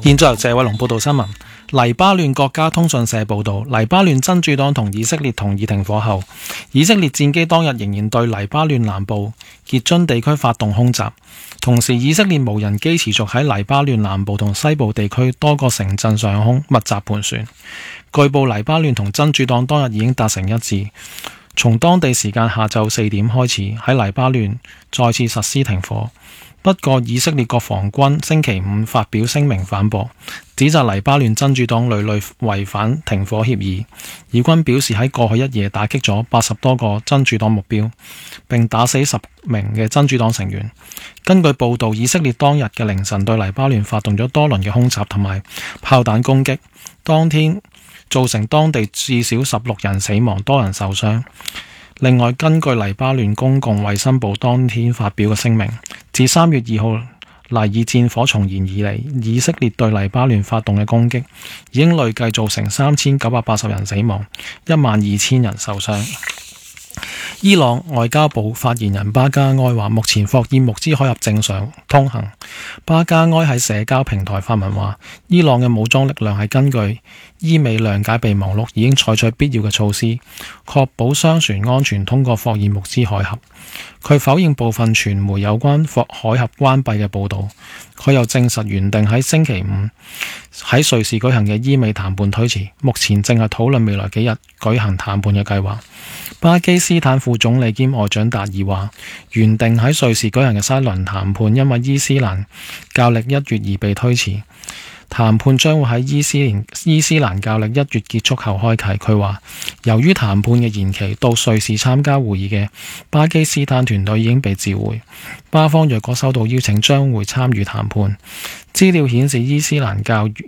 現在由謝偉龍報道新聞。黎巴嫩國家通訊社報道，黎巴嫩真主黨同以色列同意停火後，以色列戰機當日仍然對黎巴嫩南部傑津地區發動空襲，同時以色列無人機持續喺黎巴嫩南部同西部地區多個城鎮上空密集盤旋。據報黎巴嫩同真主黨當日已經達成一致，從當地時間下晝4點開始喺黎巴嫩再次實施停火。不過以色列國防軍星期五發表聲明反駁，指責黎巴嫩真主黨屢屢違反停火協議。以軍表示喺過去一夜打擊咗80多個真主黨目標，並打死10名嘅真主黨成員。根據報道，以色列當日嘅凌晨對黎巴嫩發動咗多輪嘅空襲同埋炮彈攻擊，當天造成當地至少16人死亡，多人受傷。另外，根據黎巴嫩公共衛生部當天發表嘅聲明，自3月2號黎以戰火重燃以嚟，以色列對黎巴嫩發動嘅攻擊已經累計造成3980人死亡，12000人受傷。伊朗外交部發言人巴加埃話，目前霍爾木茲海峽正常通行。巴加埃喺社交平台發文話，伊朗嘅武裝力量係根據伊美諒解備忘錄，已經採取必要嘅措施，確保商船安全通過霍爾木茲海峽。佢否認部分傳媒有關海峽關閉嘅報導。佢又證實原定喺星期五喺瑞士舉行嘅伊美談判推遲，目前正係討論未來幾日舉行談判嘅計劃。巴基斯坦副總理兼外長達爾話，原定喺瑞士舉行嘅新一輪談判因為伊斯蘭教歷1月而被推遲。談判將會喺伊斯蘭教歷1月結束後開啟。佢話，由於談判嘅延期，到瑞士參加會議嘅巴基斯坦團隊已經被召回。巴方若果收到邀請，將會參與談判。資料顯示，伊斯蘭教歷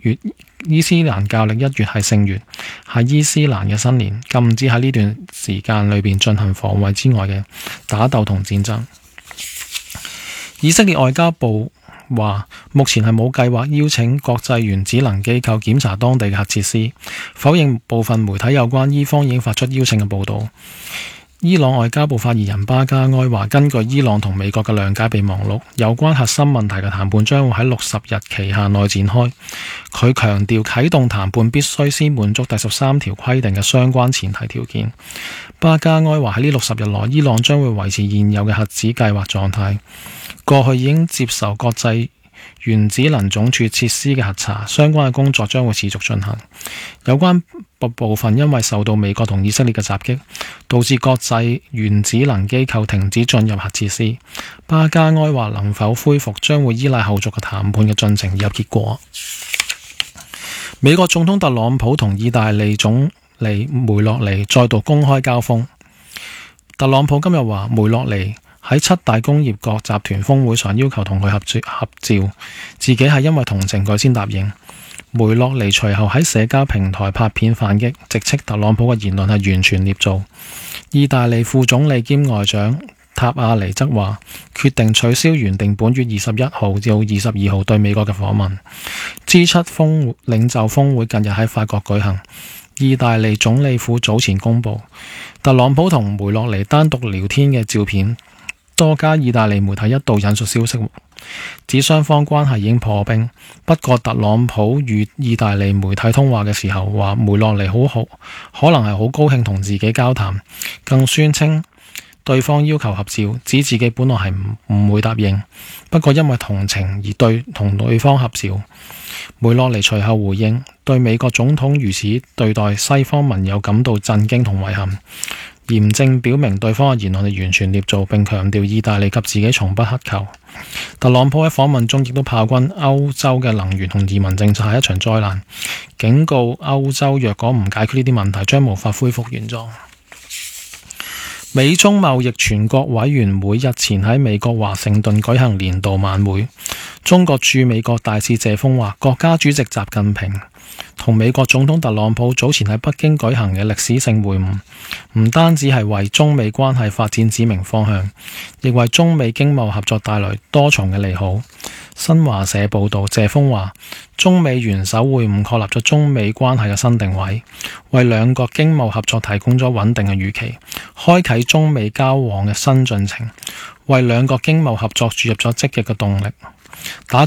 1月係聖月，係伊斯蘭嘅新年，禁止喺呢段時間裏邊進行防衛之外嘅打鬥同戰爭。以色列外交部話，目前係冇計劃邀請國際原子能機構檢查當地嘅核設施，否認部分媒體有關伊方已經發出邀請嘅報導。伊朗外交部發言人巴加埃話，根據伊朗同美國嘅諒解備忘錄，有關核心問題嘅談判將會喺60日期限內展開。佢強調，啟動談判必須先滿足第13條規定嘅相關前提條件。巴加埃話，喺呢60日內，伊朗將會維持現有嘅核子計劃狀態。過去已經接受國際原子能總署設施嘅核查，相關嘅工作將會持續進行。有關部分因為受到美國同以色列嘅襲擊，導致國際原子能機構停止進入核設施。巴加埃話，能否恢復將會依賴後續嘅談判嘅進程而有結果。美國總統特朗普同意大利總理梅洛尼再度公開交鋒。特朗普今日話，梅洛尼喺7大工業國集團峰會上要求同佢合照，自己係因為同情佢先答應。梅洛尼隨後喺社交平台拍片反擊，直斥特朗普嘅言論係完全捏造。意大利副總理兼外長塔亞尼則話，決定取消原定本月21號至22號對美國嘅訪問。G7 領袖峰會近日喺法國舉行，意大利總理府早前公布特朗普同梅洛尼單獨聊天嘅照片。多家意大利媒體一度引述消息，指雙方關係已經破冰。不過特朗普與意大利媒體通話嘅時候話，梅洛尼可能係好高興同自己交談，更宣稱對方要求合照，指自己本來係唔會答應，不過因為同情而同對方合照。梅洛尼隨後回應，對美國總統如此對待西方盟友感到震驚同遺憾，嚴正表明對方嘅言論係完全捏造，並強調意大利及自己從不乞求。特朗普喺訪問中亦都炮轟歐洲嘅能源同移民政策係一場災難，警告歐洲若果唔解決呢啲問題，將無法恢復原狀。美中貿易全國委員會日前喺美國華盛頓舉行年度晚會，中國駐美國大使謝鋒話，國家主席習近平同美國總統特朗普早前喺北京舉行嘅歷史性會晤，唔單止係為中美關係發展指明方向，亦為中美經貿合作帶來多重嘅利好。新華社報道，謝鋒話，中美元首會晤確立咗中美關係嘅新定位，為兩國經貿合作提供咗穩定嘅預期，開啟中美交往嘅新進程，為兩國經貿合作注入咗積極嘅動力。打